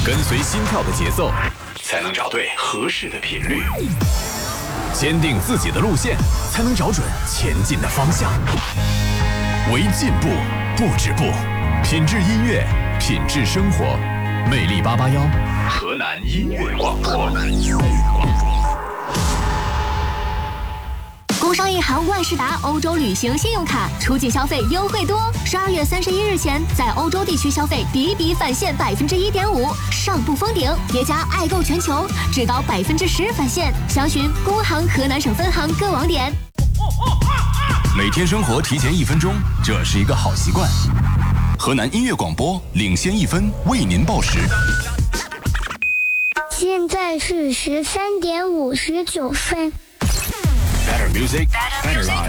跟随心跳的节奏，才能找对合适的频率；坚定自己的路线，才能找准前进的方向。为进步不止步，品质音乐，品质生活。魅力881，河南音乐广播。 工商银行万事达欧洲旅行信用卡出境消费优惠多，12月31日前在欧洲地区消费比比返现1.5%，上不封顶，叠加爱购全球，至高10%返现。详询工行河南省分行各网点。 每天生活提前1分钟，这是一个好习惯。河南音乐广播领先1分，为您报时。 现在是13点59分。 Better music, better life.